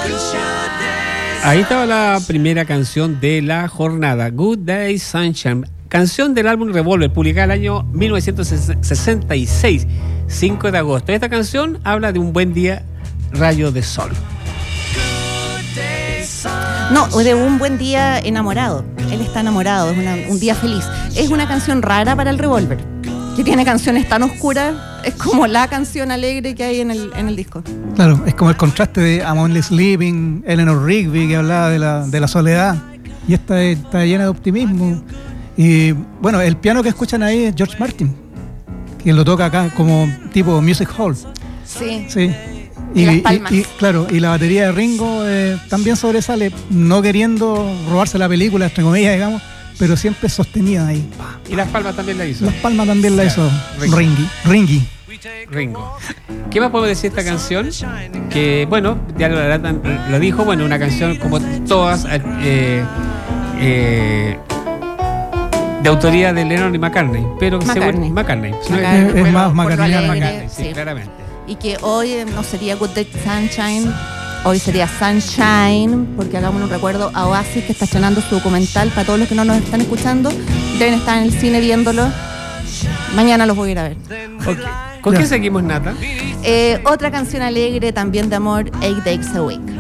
Ahí estaba la primera canción de la jornada, Good Day Sunshine, canción del álbum Revolver, publicada el año 1966, 5 de agosto. Esta canción habla de un buen día, rayo de sol. No, de un buen día enamorado. Él está enamorado, es un día feliz. Es una canción rara para el Revolver, que tiene canciones tan oscuras, es como la canción alegre que hay en el disco. Claro, es como el contraste de I'm Only Sleeping, Eleanor Rigby, que hablaba de la soledad, y esta está llena de optimismo. Y bueno, el piano que escuchan ahí es George Martin, quien lo toca acá como tipo music hall. Sí. Y las palmas. Claro, y la batería de Ringo también sobresale, no queriendo robarse la película, entre comillas, digamos, pero siempre sostenida ahí. Y las palmas también la hizo. Las palmas también la hizo Ringo. ¿Qué más podemos decir de esta canción? Que, bueno, ya lo dijo, bueno, una canción como todas de autoría de Lennon y McCartney, pero McCartney. Es más McCartney, sí, claramente. Y que hoy no sería Good Day Sunshine, hoy sería Sunshine, porque hagamos un recuerdo a Oasis, que está estrenando su documental. Para todos los que no nos están escuchando, deben estar en el cine viéndolo. Mañana los voy a ir a ver. Okay. ¿Con qué seguimos, Nata? Otra canción alegre también de amor, 8 Days a Week.